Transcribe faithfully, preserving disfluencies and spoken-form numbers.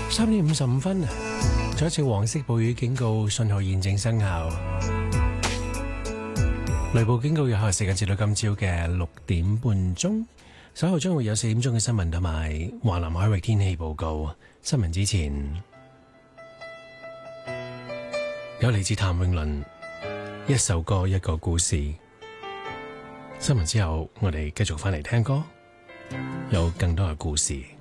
三點五十五分，再一次黃色暴雨警告信號現正生效，雷暴警告有效時間至到今朝嘅六點半鐘，稍後將會有四點鐘嘅新聞同埋華南海域天氣報告。新聞之前有嚟自譚詠麟一首歌一個故事，新聞之後我哋繼續翻嚟聽歌，有更多嘅故事。